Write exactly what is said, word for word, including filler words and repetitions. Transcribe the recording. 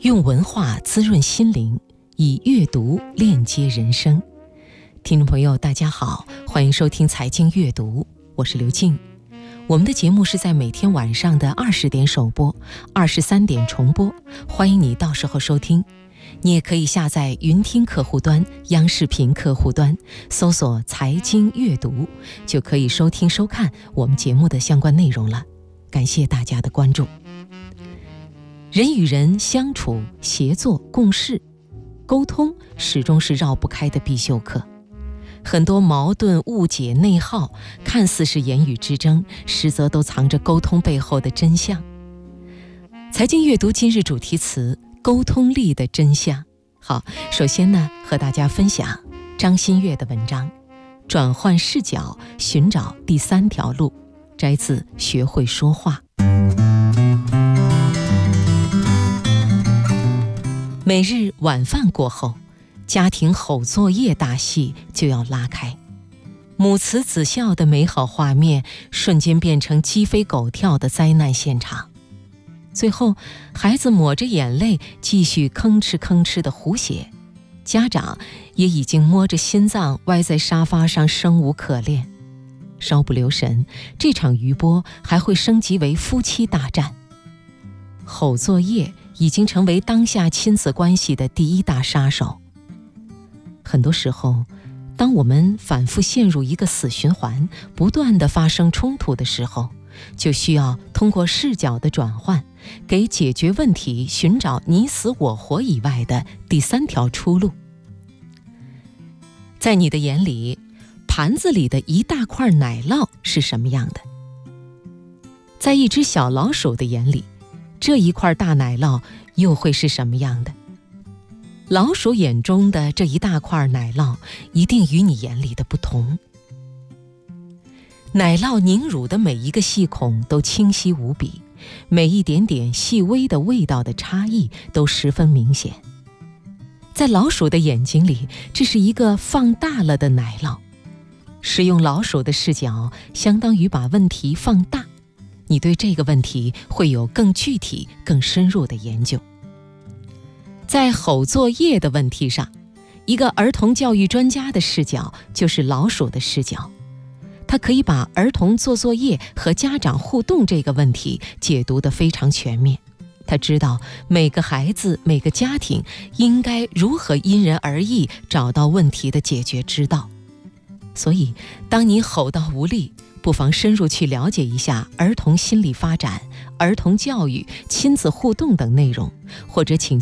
用文化滋润心灵，以阅读链接人生。听众朋友大家好，欢迎收听财经阅读，我是刘静。我们的节目是在每天晚上的二十点首播，二十三点重播，欢迎你到时候收听。你也可以下载云听客户端、央视频客户端，搜索财经阅读，就可以收听收看我们节目的相关内容了。感谢大家的关注。人与人相处、协作、共事，沟通始终是绕不开的必修课。很多矛盾、误解、内耗，看似是言语之争，实则都藏着沟通背后的真相。财经阅读今日主题词：沟通力的真相。好，首先呢，和大家分享张馨月的文章《转换视角，寻找第三条路》，摘自《学会说话》。每日晚饭过后，家庭吼作业大戏就要拉开，母慈子孝的美好画面瞬间变成鸡飞狗跳的灾难现场。最后，孩子抹着眼泪继续吭哧吭哧的胡写，家长也已经摸着心脏歪在沙发上生无可恋。稍不留神，这场余波还会升级为夫妻大战。吼作业已经成为当下亲子关系的第一大杀手。很多时候，当我们反复陷入一个死循环，不断地发生冲突的时候，就需要通过视角的转换，给解决问题寻找你死我活以外的第三条出路。在你的眼里，盘子里的一大块奶酪是什么样的？在一只小老鼠的眼里，这一块大奶酪又会是什么样的？老鼠眼中的这一大块奶酪一定与你眼里的不同。奶酪凝乳的每一个细孔都清晰无比，每一点点细微的味道的差异都十分明显。在老鼠的眼睛里，这是一个放大了的奶酪。使用老鼠的视角，相当于把问题放大，你对这个问题会有更具体、更深入的研究。在吼作业的问题上，一个儿童教育专家的视角就是老鼠的视角。他可以把儿童做作业和家长互动这个问题解读得非常全面。他知道每个孩子、每个家庭应该如何因人而异找到问题的解决之道。所以，当你吼到无力，不妨深入去了解一下儿童心理发展、儿童教育、亲子互动等内容，或者请